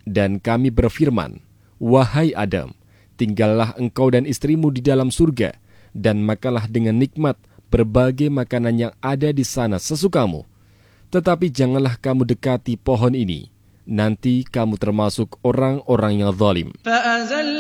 Dan kami berfirman, wahai Adam, tinggallah engkau dan istrimu di dalam surga, dan makanlah dengan nikmat berbagai makanan yang ada di sana sesukamu. Tetapi janganlah kamu dekati pohon ini, nanti kamu termasuk orang-orang yang zalim.